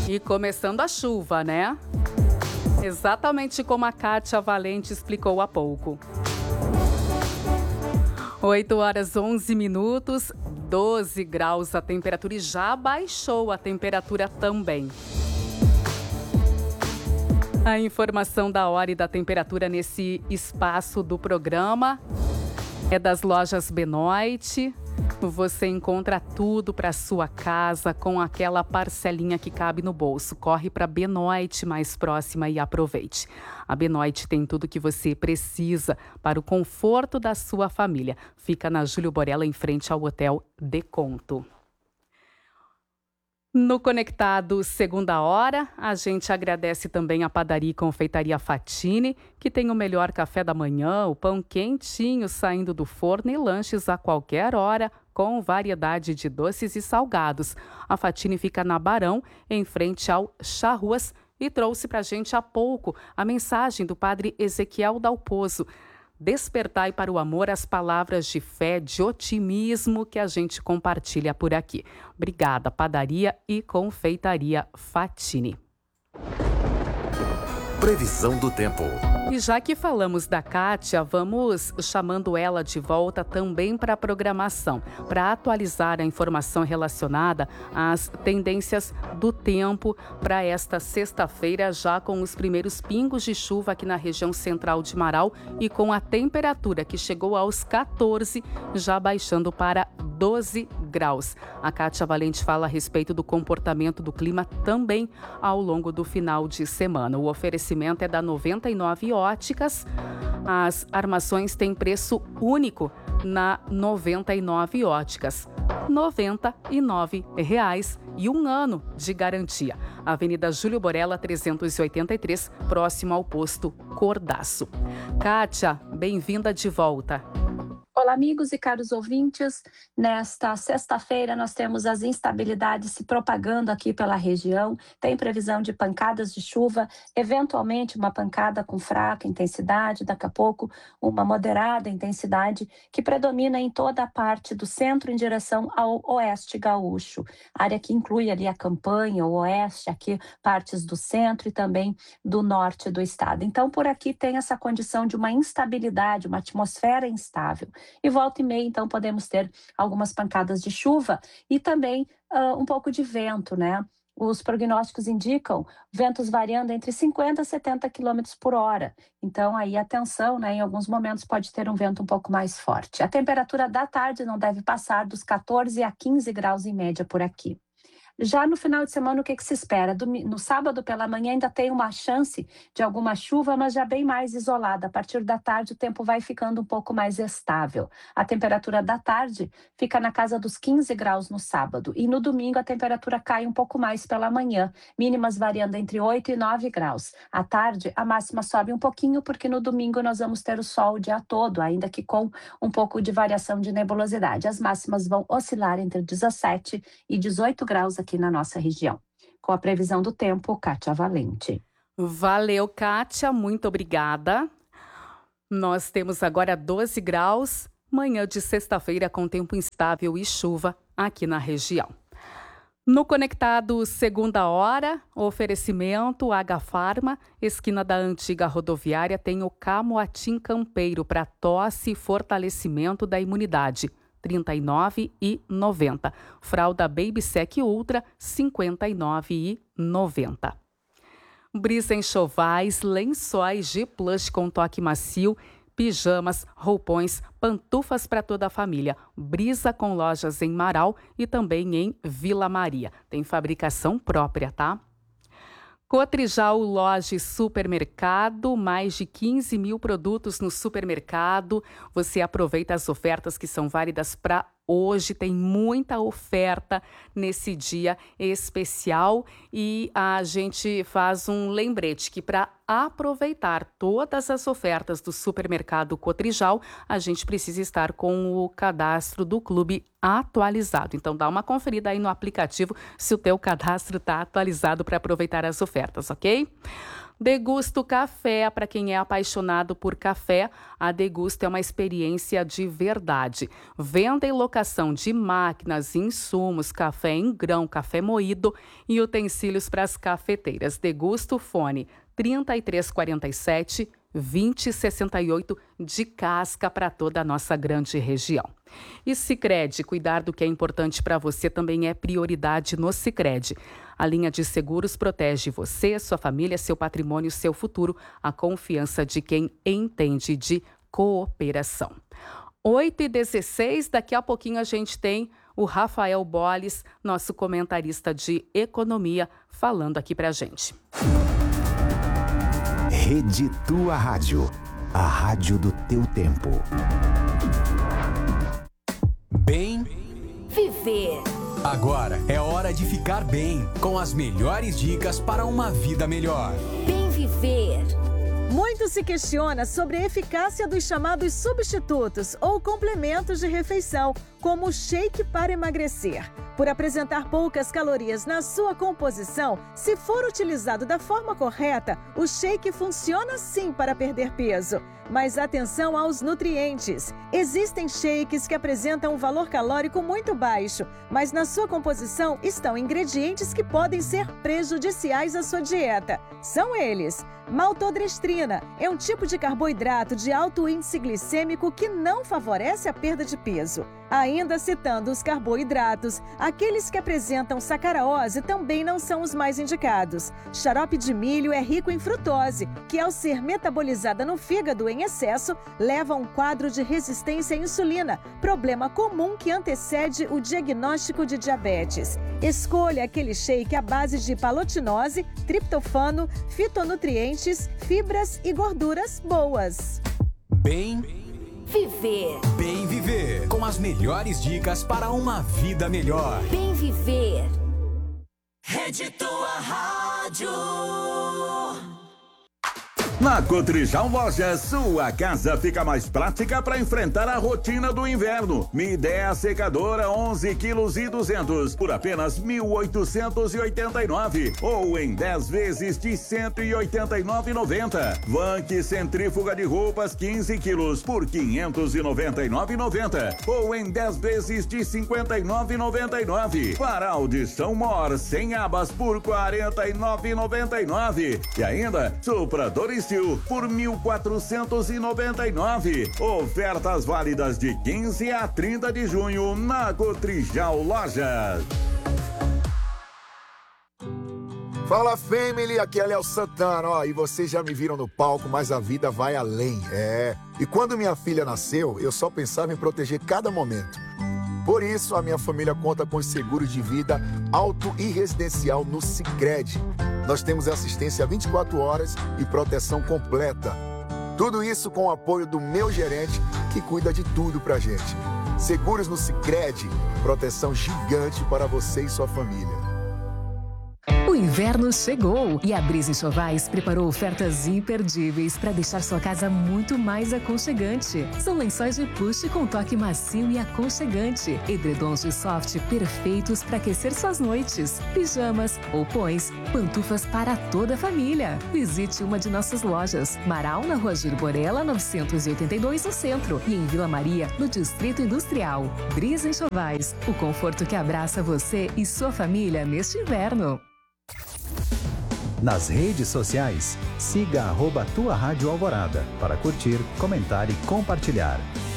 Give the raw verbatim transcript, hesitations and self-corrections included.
E começando a chuva, né? Exatamente como a Kátia Valente explicou há pouco. oito horas onze minutos, doze graus a temperatura e já baixou a temperatura também. A informação da hora e da temperatura nesse espaço do programa é das lojas Benoit. Você encontra tudo para sua casa com aquela parcelinha que cabe no bolso. Corre para a Benoit mais próxima e aproveite. A Benoit tem tudo que você precisa para o conforto da sua família. Fica na Júlio Borella, em frente ao Hotel Deconto. No Conectado Segunda Hora, a gente agradece também a Padaria e Confeitaria Fatini, que tem o melhor café da manhã, o pão quentinho saindo do forno e lanches a qualquer hora, com variedade de doces e salgados. A Fatini fica na Barão, em frente ao Charruas, e trouxe para a gente há pouco a mensagem do padre Ezequiel Dalpozo. Despertai para o amor as palavras de fé, de otimismo que a gente compartilha por aqui. Obrigada, Padaria e Confeitaria Fatini. Previsão do tempo. E já que falamos da Kátia, vamos chamando ela de volta também para a programação, para atualizar a informação relacionada às tendências do tempo para esta sexta-feira, já com os primeiros pingos de chuva aqui na região central de Marau e com a temperatura que chegou aos quatorze, já baixando para doze graus. A Kátia Valente fala a respeito do comportamento do clima também ao longo do final de semana. O oferecimento é da noventa e nove Óticas. As armações têm preço único na noventa e nove Óticas. noventa e nove reais e um ano de garantia. Avenida Júlio Borella, trezentos e oitenta e três, próximo ao posto Cordaço. Kátia, bem-vinda de volta. Olá, amigos e caros ouvintes. Nesta sexta-feira, nós temos as instabilidades se propagando aqui pela região. Tem previsão de pancadas de chuva, eventualmente uma pancada com fraca intensidade, daqui a pouco uma moderada intensidade, que predomina em toda a parte do centro em direção ao oeste gaúcho. Área que inclui ali a Campanha, o oeste, aqui partes do centro e também do norte do estado. Então, por aqui tem essa condição de uma instabilidade, uma atmosfera instável. E volta e meia, então, podemos ter algumas pancadas de chuva e também uh, um pouco de vento, né? Os prognósticos indicam ventos variando entre cinquenta a setenta quilômetros por hora. Então, aí, atenção, né? Em alguns momentos pode ter um vento um pouco mais forte. A temperatura da tarde não deve passar dos quatorze a quinze graus em média por aqui. Já no final de semana, o que, que se espera? No sábado pela manhã ainda tem uma chance de alguma chuva, mas já bem mais isolada. A partir da tarde o tempo vai ficando um pouco mais estável. A temperatura da tarde fica na casa dos quinze graus no sábado. E no domingo a temperatura cai um pouco mais pela manhã, mínimas variando entre oito e nove graus. À tarde a máxima sobe um pouquinho porque no domingo nós vamos ter o sol o dia todo, ainda que com um pouco de variação de nebulosidade. As máximas vão oscilar entre dezessete e dezoito graus aqui aqui na nossa região. Com a previsão do tempo, Kátia Valente. Valeu, Kátia, muito obrigada. Nós temos agora doze graus, manhã de sexta-feira com tempo instável e chuva aqui na região. No Conectado Segunda Hora, oferecimento H-Farma, esquina da antiga rodoviária, tem o Camoatim Campeiro para tosse e fortalecimento da imunidade. trinta e nove reais e noventa centavos. Fralda Baby Sec Ultra, cinquenta e nove reais e noventa centavos. Brisa Enxovais, lençóis de plush com toque macio, pijamas, roupões, pantufas para toda a família. Brisa com lojas em Marau e também em Vila Maria. Tem fabricação própria, tá? Cotrijal Loja e Supermercado, mais de quinze mil produtos no supermercado. Você aproveita as ofertas que são válidas para hoje. Tem muita oferta nesse dia especial e a gente faz um lembrete que para aproveitar todas as ofertas do supermercado Cotrijal, a gente precisa estar com o cadastro do clube atualizado. Então dá uma conferida aí no aplicativo se o teu cadastro está atualizado para aproveitar as ofertas, ok? Degusto Café, para quem é apaixonado por café, a Degusto é uma experiência de verdade. Venda e locação de máquinas, insumos, café em grão, café moído e utensílios para as cafeteiras. Degusto, fone trinta e três quarenta e sete, vinte e sessenta e oito, de casca para toda a nossa grande região. E Sicredi, cuidar do que é importante para você também é prioridade no Sicredi. A linha de seguros protege você, sua família, seu patrimônio, seu futuro, a confiança de quem entende de cooperação. oito e dezesseis, daqui a pouquinho a gente tem o Rafael Bolles, nosso comentarista de economia, falando aqui pra gente. Rede Tua Rádio, a rádio do teu tempo. Bem viver. Agora é hora de ficar bem, com as melhores dicas para uma vida melhor. Bem viver. Muito se questiona sobre a eficácia dos chamados substitutos ou complementos de refeição, como o shake para emagrecer. Por apresentar poucas calorias na sua composição, se for utilizado da forma correta, o shake funciona sim para perder peso. Mas atenção aos nutrientes. Existem shakes que apresentam um valor calórico muito baixo, mas na sua composição estão ingredientes que podem ser prejudiciais à sua dieta. São eles: maltodextrina é um tipo de carboidrato de alto índice glicêmico que não favorece a perda de peso. Ainda citando os carboidratos, aqueles que apresentam sacarose também não são os mais indicados. Xarope de milho é rico em frutose, que ao ser metabolizada no fígado em excesso, leva a um quadro de resistência à insulina, problema comum que antecede o diagnóstico de diabetes. Escolha aquele shake à base de palotinose, triptofano, fitonutrientes, fibras e gorduras boas. Bem viver. Bem viver, com as melhores dicas para uma vida melhor. Bem viver. Rede Tua Rádio. Na Cotrijal Lojas, sua casa fica mais prática para enfrentar a rotina do inverno. Midea secadora onze quilos e duzentos por apenas mil oitocentos e oitenta e nove ou em dez vezes de cento e oitenta e nove reais e noventa centavos. Vanque centrífuga de roupas quinze quilos por quinhentos e noventa e nove reais e noventa centavos ou em dez vezes de cinquenta e nove reais e noventa e nove centavos. Varal de São Mor sem abas por quarenta e nove reais e noventa e nove centavos. E ainda sopradores por mil quatrocentos e noventa e nove reais. Ofertas válidas de quinze a trinta de junho na Cotrijal Lojas. Fala, family, aqui é Léo Santana, ó, e vocês já me viram no palco, mas a vida vai além, é. E quando minha filha nasceu, eu só pensava em proteger cada momento. Por isso, a minha família conta com os seguros de vida auto e residencial no Sicredi. Nós temos assistência vinte e quatro horas e proteção completa. Tudo isso com o apoio do meu gerente, que cuida de tudo pra gente. Seguros no Sicredi, proteção gigante para você e sua família. O inverno chegou e a Brisa Enxovais preparou ofertas imperdíveis para deixar sua casa muito mais aconchegante. São lençóis de plush com toque macio e aconchegante, edredons de soft perfeitos para aquecer suas noites, pijamas, roupões, pantufas para toda a família. Visite uma de nossas lojas: Marau, na Rua Gir Borella, novecentos e oitenta e dois, no centro, e em Vila Maria, no Distrito Industrial. Brisa Enxovais, o conforto que abraça você e sua família neste inverno. Nas redes sociais, siga arroba Tua Rádio Alvorada para curtir, comentar e compartilhar.